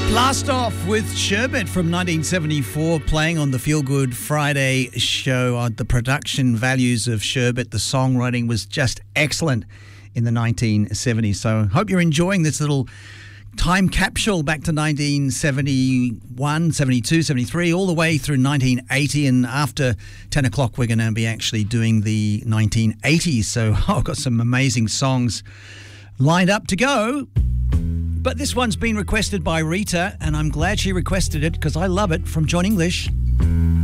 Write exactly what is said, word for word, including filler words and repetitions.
Blast Off with Sherbet from nineteen seventy-four, playing on the Feel Good Friday show. Uh, the production values of Sherbet, the songwriting was just excellent in the nineteen seventies. So hope you're enjoying this little time capsule back to nineteen seventy-one, seventy-two, seventy-three, all the way through nineteen eighty. And after ten o'clock, we're going to be actually doing the nineteen eighties. So I've got some amazing songs lined up to go. But this one's been requested by Rita, and I'm glad she requested it because I love it, from John English.